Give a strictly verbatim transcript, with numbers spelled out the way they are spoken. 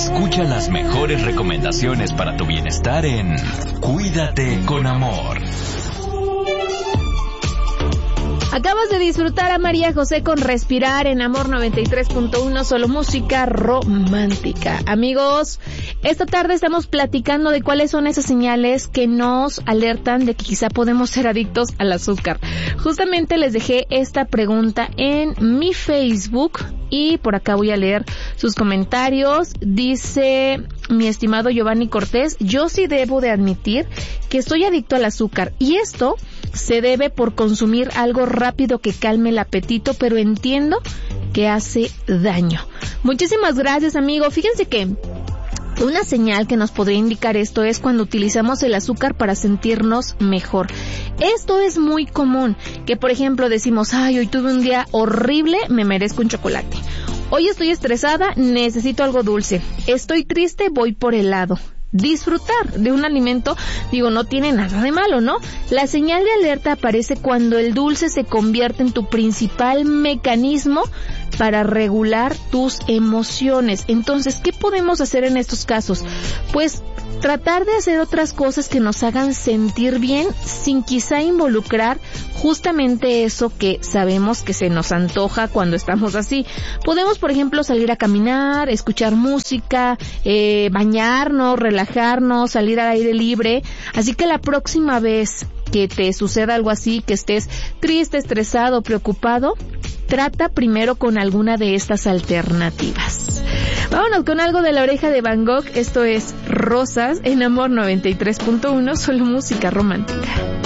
Escucha las mejores recomendaciones para tu bienestar en Cuídate con Amor. Acabas de disfrutar a María José con Respirar en Amor noventa y tres punto uno, solo música romántica. Amigos, esta tarde estamos platicando de cuáles son esas señales que nos alertan de que quizá podemos ser adictos al azúcar. Justamente les dejé esta pregunta en mi Facebook y por acá voy a leer sus comentarios. Dice mi estimado Giovanni Cortés: yo sí debo de admitir que estoy adicto al azúcar y esto se debe por consumir algo rápido que calme el apetito, pero entiendo que hace daño. Muchísimas gracias, amigo. Fíjense que una señal que nos podría indicar esto es cuando utilizamos el azúcar para sentirnos mejor. Esto es muy común, que por ejemplo decimos, ay, hoy tuve un día horrible, me merezco un chocolate. Hoy estoy estresada, necesito algo dulce. Estoy triste, voy por helado. Disfrutar de un alimento, digo, no tiene nada de malo, ¿no? La señal de alerta aparece cuando el dulce se convierte en tu principal mecanismo para regular tus emociones. Entonces, ¿qué podemos hacer en estos casos? Pues tratar de hacer otras cosas que nos hagan sentir bien sin quizá involucrar justamente eso que sabemos que se nos antoja cuando estamos así. Podemos, por ejemplo, salir a caminar, escuchar música, eh, bañarnos, relajarnos, salir al aire libre. Así que la próxima vez que te suceda algo así, que estés triste, estresado, preocupado, trata primero con alguna de estas alternativas. Vámonos con algo de La Oreja de Van Gogh. Esto es Rosas en Amor noventa y tres punto uno, solo música romántica.